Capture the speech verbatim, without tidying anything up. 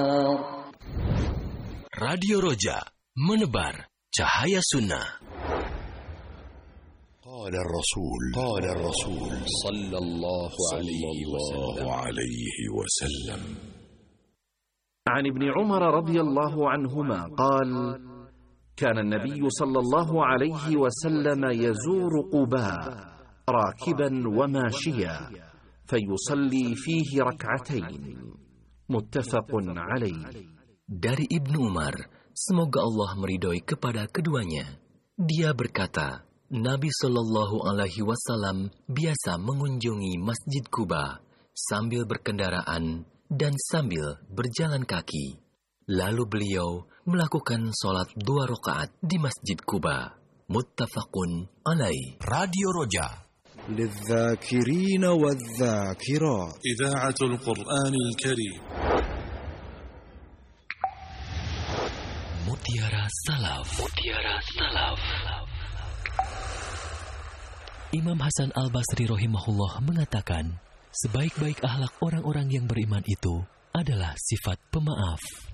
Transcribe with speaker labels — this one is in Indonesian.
Speaker 1: Radio Roja, menebar cahaya sunnah.
Speaker 2: قال الرسول قال الرسول
Speaker 1: صلى الله عليه وسلم.
Speaker 3: عن ابن عمر رضي الله عنهما قال: كان النبي صلى الله عليه وسلم يزور قباء راكبا وماشيا فيصلي فيه ركعتين. متفق عليه.
Speaker 1: Dari Ibnu Umar, semoga Allah meridhoi kepada keduanya, dia berkata, Nabi Shallallahu Alaihi Wasallam biasa mengunjungi Masjid Quba sambil berkendaraan dan sambil berjalan kaki. Lalu beliau melakukan sholat dua rakaat di Masjid Quba. Muttafaqun alaih. Radio Roja.
Speaker 2: للذاكرين والذاكرات
Speaker 4: إذاعة القرآن الكريم.
Speaker 1: Mutiara Salaf. Mutiara Salaf. Imam Hasan Al-Basri rahimahullah mengatakan, sebaik-baik akhlak orang-orang yang beriman itu adalah sifat pemaaf.